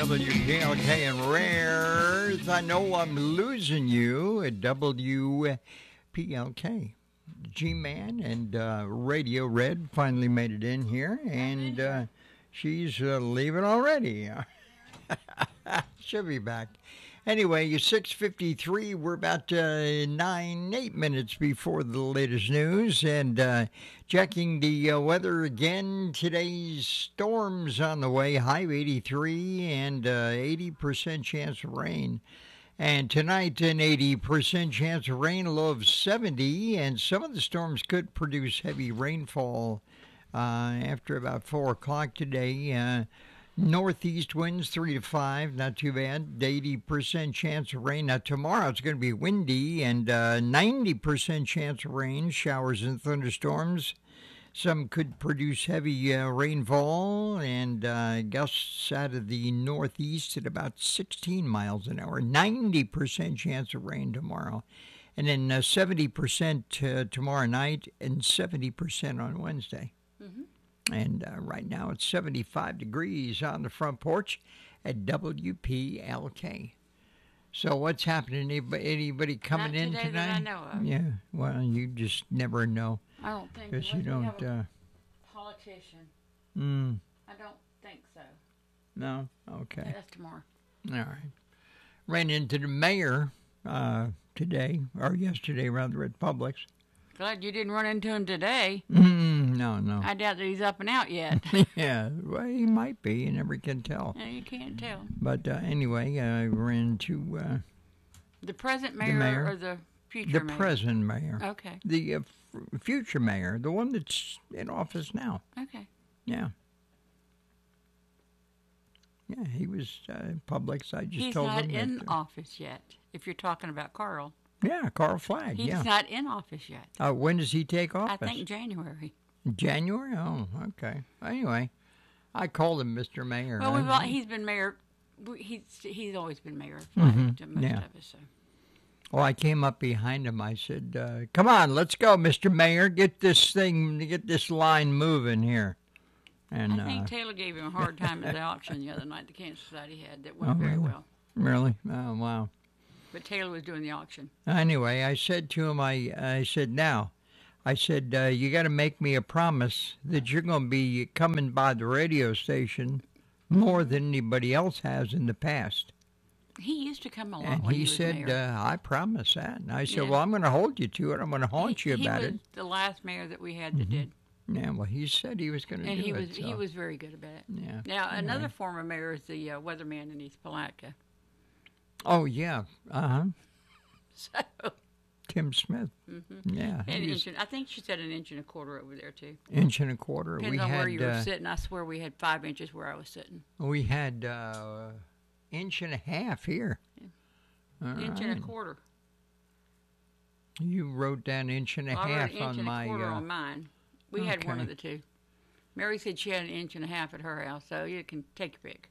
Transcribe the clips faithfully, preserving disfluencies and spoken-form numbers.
W K L K and Rares. I know I'm losing you at W P L K. G-Man and uh, Radio Red finally made it in here, and uh, she's uh, leaving already. She'll be back. Anyway, you six fifty-three. We're about uh, nine, eight minutes before the latest news, and uh, checking the uh, weather again. Today's storms on the way, high of eighty-three and uh, eighty percent chance of rain. And tonight, an eighty percent chance of rain, a low of seventy, and some of the storms could produce heavy rainfall uh, after about four o'clock today. Uh, Northeast winds three to five, not too bad. eighty percent chance of rain. Now, tomorrow it's going to be windy and uh, ninety percent chance of rain, showers and thunderstorms. Some could produce heavy uh, rainfall and uh, gusts out of the northeast at about sixteen miles an hour. ninety percent chance of rain tomorrow. And then uh, seventy percent uh, tomorrow night and seventy percent on Wednesday. Mm-hmm. And uh, right now it's seventy-five degrees on the front porch at W P L K. So what's happening? Anybody, anybody coming Not in today tonight? That I know of. Yeah, well, you just never know. I don't think Because you we don't... have a Uh, politician. mm, I don't think so. no? Okay. That's tomorrow. All right. Ran into the mayor uh, today, or yesterday rather, at Publix. Glad you didn't run into him today. Mm, no, no. I doubt that he's up and out yet. Yeah, well, he might be. You never can tell. No, you can't tell. But uh, anyway, I ran into uh, The present mayor, mayor? or the future the mayor? present mayor. Okay. The uh, f- future mayor, the one that's in office now. Okay. Yeah. Yeah, he was uh, Publix. I just He's told not him. in that, uh, office yet, if you're talking about Carl. Yeah, Carl Flagg, He's yeah. not in office yet. Uh, when does he take office? I think January. January? Oh, okay. Anyway, I called him Mister Mayor. Well, I- we've all, he's been mayor. we- He's he's always been mayor for Mhm, to most yeah. of us. So. Well, I came up behind him. I said, uh, "Come on, let's go, Mister Mayor. Get this thing, get this line moving here." And I think uh, Taylor gave him a hard time at the auction the other night the Kansas Society had that went Oh, very really? well. really, oh wow. But Taylor was doing the auction. Anyway, I said to him, I, I said, now, I said, uh, you got to make me a promise that you're going to be coming by the radio station more than anybody else has in the past. He used to come a lot And when he, he was said, mayor. uh, I promise that. And I said, Yeah. well, I'm going to hold you to it. I'm going to haunt he, you he about was it. the last mayor that we had that did, Yeah, well, he said he was going to and do he it. was so. he was very good about it. Yeah. Now Anyway. another former mayor is the uh, weatherman in East Palatka. Oh, yeah. Uh-huh. So Tim Smith. mm-hmm. Yeah. an he inch, was and, I think she said an inch and a quarter over there too. inch and a quarter. Depends we on had, where you were uh, sitting. I swear we had five inches where I was sitting. We had uh, inch and a half here. All Inch right. and a quarter. You wrote down inch and a Well, I wrote half an inch on and my. a quarter Uh, on mine. We had one okay. of the two. Mary said she had an inch and a half at her house, so you can take your pick.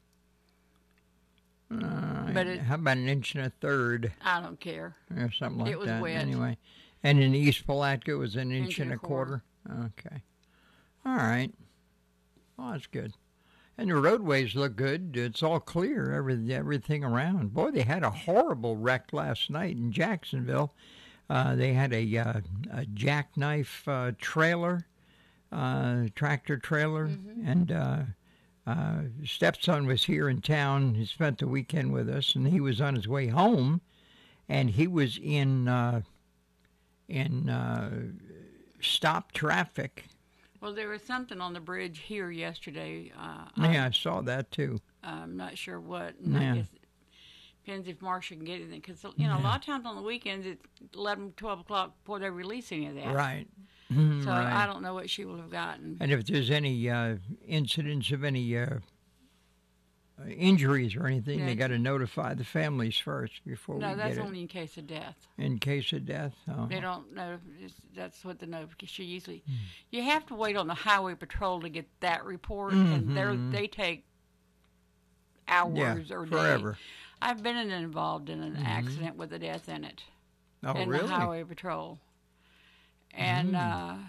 uh, But it- how about an inch and a third I don't care. or something like It was that? wet. Anyway, and in East Palatka it was an inch, and a quarter. Okay. All right. Well, that's good. And the roadways look good. It's all clear, every, everything around. Boy, they had a horrible wreck last night in Jacksonville. Uh, they had a, uh, a jackknife uh, trailer, uh, tractor trailer, Mm-hmm. and uh, uh, stepson was here in town. He spent the weekend with us, and he was on his way home, and he was in uh, in uh, stop traffic. Well, there was something on the bridge here yesterday. Uh, Yeah, I saw that too. I, I'm not sure what. And Yeah. I guess it depends if Marcia can get anything. Because, you know, a lot of times on the weekends it's eleven, twelve o'clock before they release any of that. Right. Mhm, So right. I don't know what she will have gotten. And if there's any uh, incidents of any uh, uh, injuries or anything, Yeah. they got to notify the families first before No, we that's get only in case of death. it. In case of death. Oh. They don't know. It's, that's what the notification usually. Hmm. You have to wait on the highway patrol to get that report, and they Mhm. they take hours Yeah, or days. forever. I've been in, involved in an accident with a death in it, Oh, in really? the highway patrol, and Mm. uh,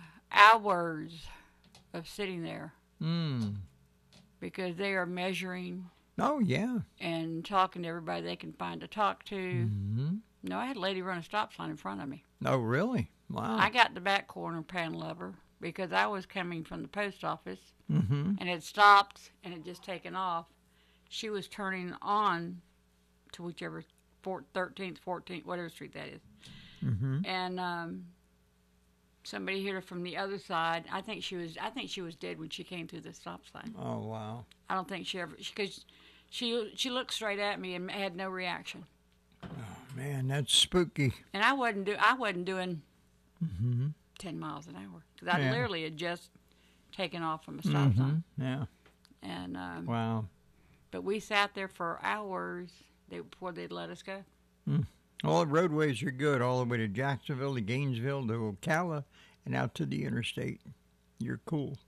hours of sitting there Mm. because they are measuring Oh, yeah. and talking to everybody they can find to talk to. Mm-hmm. No, I had a lady run a stop sign in front of me. Oh, really? Wow. I got the back corner panel of her because I was coming from the post office, Mm-hmm. and it stopped and had just taken off. She was turning on to whichever thirteenth, fourteenth, whatever street that is. Mm-hmm. And um, somebody hit her from the other side. I think she was. I think she was dead when she came through the stop sign. Oh, wow. I don't think she ever because she she looked straight at me and had no reaction. Oh, man, that's spooky. And I wasn't do I wasn't doing Mm-hmm. ten miles an hour because I Yeah. literally had just taken off from a stop Mm-hmm. sign. Yeah. And um, Wow. but we sat there for hours they, before they'd let us go. Mm. All the roadways are good, all the way to Jacksonville, to Gainesville, to Ocala, and out to the interstate. You're cool.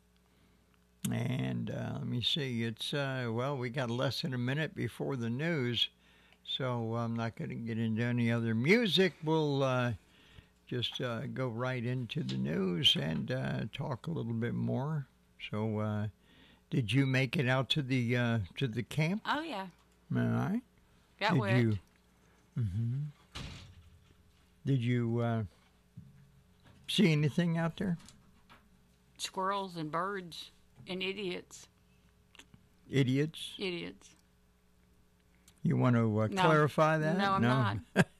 And uh, let me see. It's, uh, well, we got less than a minute before the news, so I'm not going to get into any other music. We'll uh, just uh, go right into the news and uh, talk a little bit more. So, uh, did you make it out to the uh, to the camp? Oh yeah, All right. got Did wet. you? Mm-hmm. Did you uh, see anything out there? Squirrels and birds and idiots. Idiots? Idiots. You want to uh, No. clarify that? No, I'm not.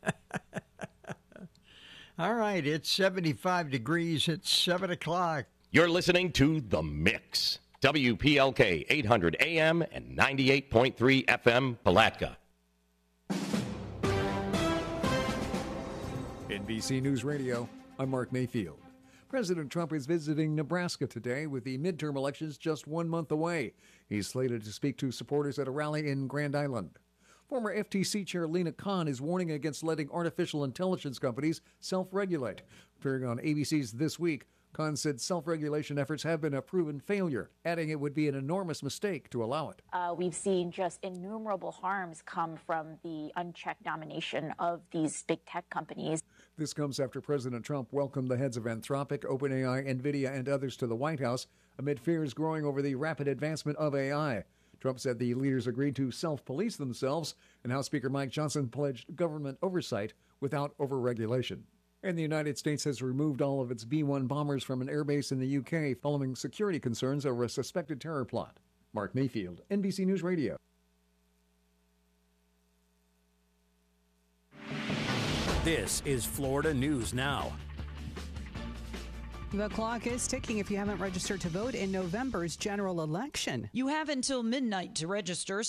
All right, it's seventy-five degrees. It's seven o'clock. You're listening to The Mix. W P L K eight hundred A M and ninety-eight point three F M, Palatka. N B C News Radio, I'm Mark Mayfield. President Trump is visiting Nebraska today with the midterm elections just one month away. He's slated to speak to supporters at a rally in Grand Island. Former F T C Chair Lena Khan is warning against letting artificial intelligence companies self-regulate. Appearing on A B C's This Week, Khan said self-regulation efforts have been a proven failure, adding it would be an enormous mistake to allow it. Uh, we've seen just innumerable harms come from the unchecked domination of these big tech companies. This comes after President Trump welcomed the heads of Anthropic, OpenAI, NVIDIA, and others to the White House amid fears growing over the rapid advancement of A I. Trump said the leaders agreed to self-police themselves, and House Speaker Mike Johnson pledged government oversight without overregulation. And the United States has removed all of its B one bombers from an airbase in the U K following security concerns over a suspected terror plot. Mark Mayfield, N B C News Radio. This is Florida News Now. The clock is ticking if you haven't registered to vote in November's general election. You have until midnight to register.